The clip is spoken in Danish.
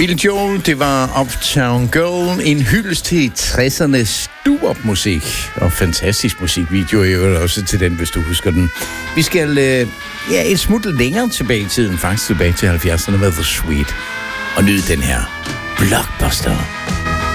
Billy Joel, det var Uptown Girl, en hyldest til 60'ernes doo-wop-musik, og fantastisk musikvideo er jo også til den, hvis du husker den. Vi skal et smut længere tilbage i tiden, faktisk tilbage til 70'erne med The Sweet, og nyde den her blockbuster.